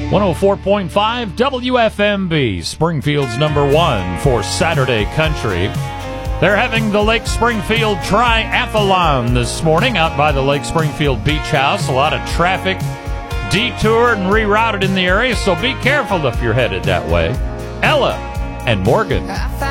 104.5 WFMB, Springfield's number one for Saturday Country. They're having the Lake Springfield Triathlon this morning out by the Lake Springfield Beach House. A lot of traffic detoured and rerouted in the area, so be careful if you're headed that way. Ella and Morgan.